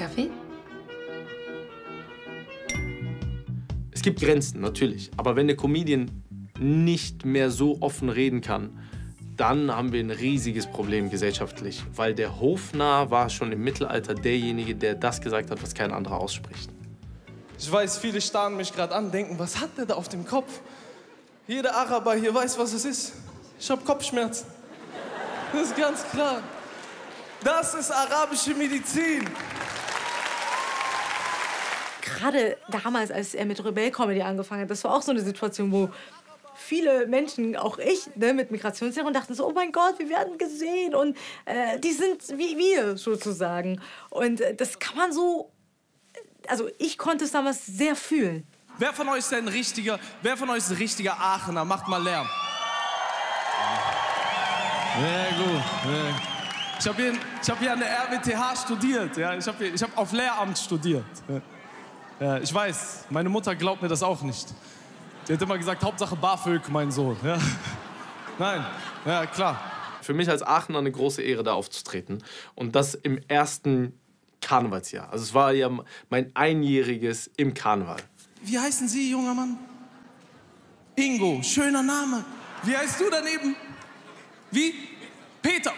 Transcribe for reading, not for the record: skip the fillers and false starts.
Kaffee? Es gibt Grenzen, natürlich. Aber wenn der Comedian nicht mehr so offen reden kann, dann haben wir ein riesiges Problem gesellschaftlich. Weil der Hofnarr war schon im Mittelalter derjenige, der das gesagt hat, was kein anderer ausspricht. Ich weiß, viele starren mich gerade an, denken, was hat der da auf dem Kopf? Jeder Araber hier weiß, was es ist. Ich habe Kopfschmerzen. Das ist ganz klar. Das ist arabische Medizin. Gerade damals, als er mit Rebell-Comedy angefangen hat, das war auch so eine Situation, wo viele Menschen, auch ich, ne, mit Migrationshintergrund dachten so, oh mein Gott, wir werden gesehen und die sind wie wir sozusagen. Und das kann man so, also ich konnte es damals sehr fühlen. Wer von euch ist ein richtiger Aachener? Macht mal Lärm. Sehr gut. Ich hab hier an der RWTH studiert. Ja? Ich hab auf Lehramt studiert. Ja, ich weiß, meine Mutter glaubt mir das auch nicht. Die hat immer gesagt, Hauptsache BAföG, mein Sohn. Ja? Nein, ja klar. Für mich als Aachener eine große Ehre, da aufzutreten. Und das im ersten Karnevalsjahr. Also es war ja mein Einjähriges im Karneval. Wie heißen Sie, junger Mann? Ingo, schöner Name. Wie heißt du daneben? Wie? Peter.